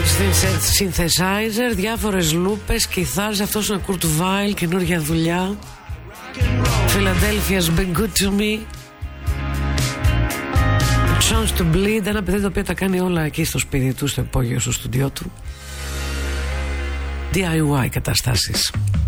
Synthesizer, διάφορες λούπες, κιθάρες. Αυτός είναι ο Kurt Weill, καινούργια δουλειά. Philadelphia's Been Good To Me. Chance to Bleed, ένα παιδί το οποίο τα κάνει όλα εκεί στο σπίτι του, στο υπόγειο, στο στούντιό του. DIY καταστάσεις.